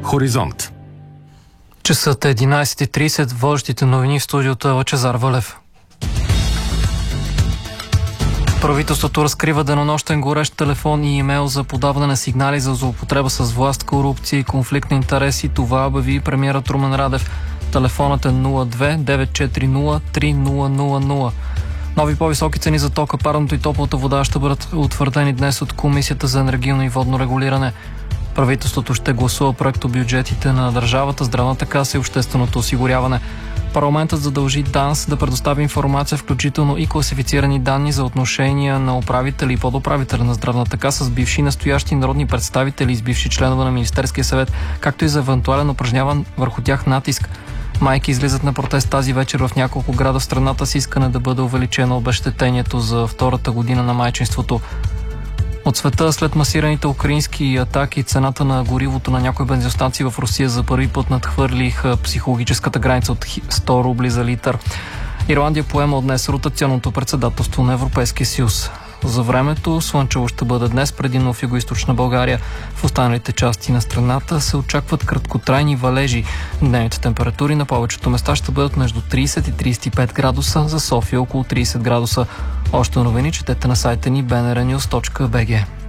Хоризонт. Часът е 11:30. Водещите новини в студиото е Лъчезар Валев. Правителството разкрива денонощен горещ телефон и имейл за подаване на сигнали за злоупотреба с власт, корупция и конфликт на интереси. Това обяви премиерът Румен Радев. Телефонът е 02-940-3000. Нови по-високи цени за тока, парното и топлата вода ще бъдат утвърдени днес от Комисията за енергийно и водно регулиране. Правителството ще гласува проектобюджетите на държавата, здравната каса и общественото осигуряване. Парламентът задължи ДАНС да предостави информация, включително и класифицирани данни за отношения на управители и подуправителя на здравната каса с бивши настоящи народни представители и с бивши членове на Министерския съвет, както и за евентуален упражняван върху тях натиск. Майки излизат на протест тази вечер в няколко града в страната с искане да бъде увеличено обезщетението за втората година на майчинството. От света, след масираните украински атаки, цената на горивото на някои бензиностанции в Русия за първи път надхвърлиха психологическата граница от 100 рубли за литър. Ирландия поема от днес ротационното председателство на Европейския съюз. За времето слънчево ще бъде днес, предимно в югоизточна България. В останалите части на страната се очакват краткотрайни валежи. Дневните температури на повечето места ще бъдат между 30 и 35 градуса, за София около 30 градуса. Още новини четете на сайта ни bnrnews.bg.